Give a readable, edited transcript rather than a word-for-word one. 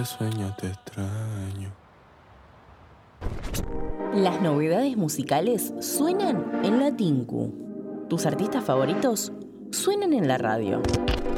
Sueño, te extraño. Las novedades musicales suenan en la Tinku. Tus artistas favoritos suenan en la radio.